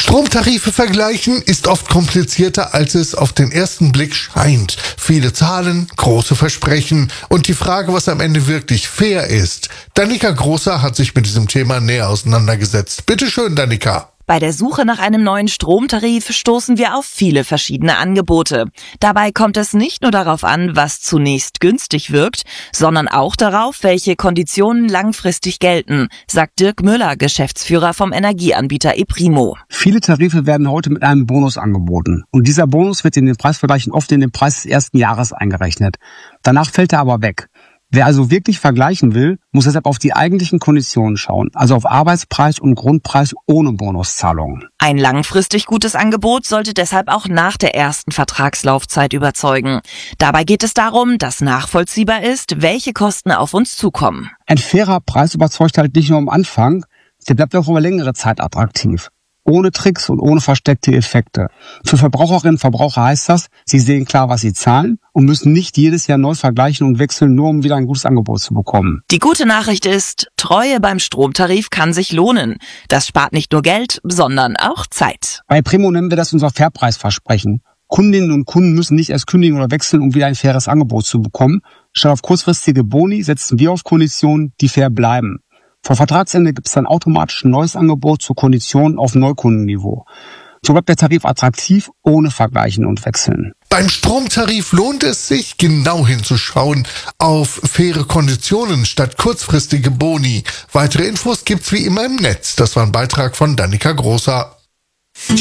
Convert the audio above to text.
Stromtarife vergleichen ist oft komplizierter, als es auf den ersten Blick scheint. Viele Zahlen, große Versprechen und die Frage, was am Ende wirklich fair ist. Danica Großer hat sich mit diesem Thema näher auseinandergesetzt. Bitte schön, Danica. Bei der Suche nach einem neuen Stromtarif stoßen wir auf viele verschiedene Angebote. Dabei kommt es nicht nur darauf an, was zunächst günstig wirkt, sondern auch darauf, welche Konditionen langfristig gelten, sagt Dirk Müller, Geschäftsführer vom Energieanbieter ePrimo. Viele Tarife werden heute mit einem Bonus angeboten. Und dieser Bonus wird in den Preisvergleichen oft in den Preis des ersten Jahres eingerechnet. Danach fällt er aber weg. Wer also wirklich vergleichen will, muss deshalb auf die eigentlichen Konditionen schauen, also auf Arbeitspreis und Grundpreis ohne Bonuszahlungen. Ein langfristig gutes Angebot sollte deshalb auch nach der ersten Vertragslaufzeit überzeugen. Dabei geht es darum, dass nachvollziehbar ist, welche Kosten auf uns zukommen. Ein fairer Preis überzeugt halt nicht nur am Anfang, der bleibt auch über längere Zeit attraktiv. Ohne Tricks und ohne versteckte Effekte. Für Verbraucherinnen und Verbraucher heißt das, sie sehen klar, was sie zahlen und müssen nicht jedes Jahr neu vergleichen und wechseln, nur um wieder ein gutes Angebot zu bekommen. Die gute Nachricht ist, Treue beim Stromtarif kann sich lohnen. Das spart nicht nur Geld, sondern auch Zeit. Bei ePrimo nennen wir das unser Fairpreisversprechen. Kundinnen und Kunden müssen nicht erst kündigen oder wechseln, um wieder ein faires Angebot zu bekommen. Statt auf kurzfristige Boni setzen wir auf Konditionen, die fair bleiben. Vor Vertragsende gibt es dann automatisch ein neues Angebot zu Konditionen auf Neukundenniveau. So bleibt der Tarif attraktiv, ohne Vergleichen und Wechseln. Beim Stromtarif lohnt es sich, genau hinzuschauen auf faire Konditionen statt kurzfristige Boni. Weitere Infos gibt's wie immer im Netz. Das war ein Beitrag von Danica Großer.